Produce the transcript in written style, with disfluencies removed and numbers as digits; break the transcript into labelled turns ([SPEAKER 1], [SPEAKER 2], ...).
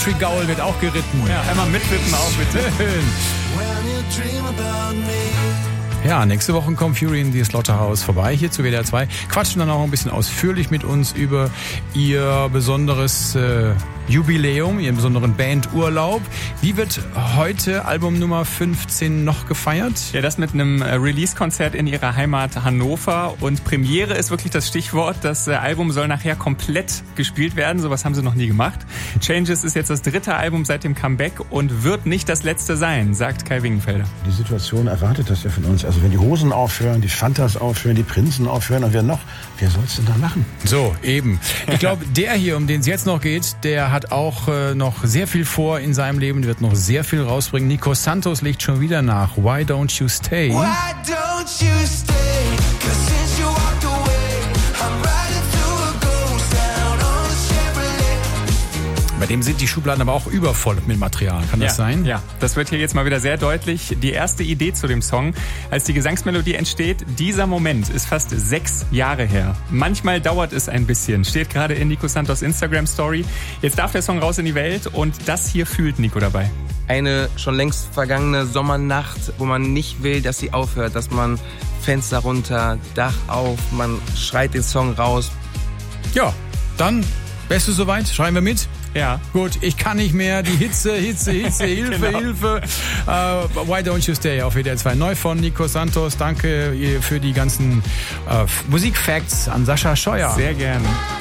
[SPEAKER 1] Gaul wird auch geritten.
[SPEAKER 2] Ja, einmal mitwippen auch bitte.
[SPEAKER 1] Ja, nächste Woche kommt Fury in die Slaughterhouse vorbei, hier zu WDR 2. Quatschen dann auch ein bisschen ausführlich mit uns über ihr besonderes Jubiläum, ihren besonderen Bandurlaub. Wie wird heute Album Nummer 15 noch gefeiert?
[SPEAKER 2] Ja, das mit einem Release-Konzert in ihrer Heimat Hannover. Und Premiere ist wirklich das Stichwort. Das Album soll nachher komplett gespielt werden. Sowas haben sie noch nie gemacht. Changes ist jetzt das 3. Album seit dem Comeback und wird nicht das letzte sein, sagt Kai Wingenfelder.
[SPEAKER 3] Die Situation erwartet das ja von uns. Also wenn die Hosen aufhören, die Fantas aufhören, die Prinzen aufhören und wer noch? Wer soll's denn da machen?
[SPEAKER 1] So, eben. Ich glaube, der hier, um den es jetzt noch geht, der hat auch noch sehr viel vor in seinem Leben, wird noch sehr viel rausbringen. Nico Santos legt schon wieder nach. Why don't you stay?
[SPEAKER 4] Why don't you stay? 'Cause since you walked away, I'm riding through a ghost town on a Chevrolet.
[SPEAKER 1] Bei dem sind die Schubladen aber auch übervoll mit Material. Kann das sein?
[SPEAKER 2] Ja, das wird hier jetzt mal wieder sehr deutlich. Die erste Idee zu dem Song, als die Gesangsmelodie entsteht, dieser Moment ist fast 6 Jahre her. Manchmal dauert es ein bisschen, steht gerade in Nico Santos Instagram-Story. Jetzt darf der Song raus in die Welt und das hier fühlt Nico dabei.
[SPEAKER 5] Eine schon längst vergangene Sommernacht, wo man nicht will, dass sie aufhört, dass man Fenster runter, Dach auf, man schreit den Song raus.
[SPEAKER 1] Ja, dann, bist du soweit? Schreiben wir mit?
[SPEAKER 2] Ja.
[SPEAKER 1] Gut, ich kann nicht mehr. Die Hitze, Hilfe,
[SPEAKER 2] Genau.
[SPEAKER 1] Hilfe. Why don't you stay auf WDR 2. Neu von Nico Santos. Danke für die ganzen Musikfacts an Sascha Scheuer.
[SPEAKER 2] Sehr gerne.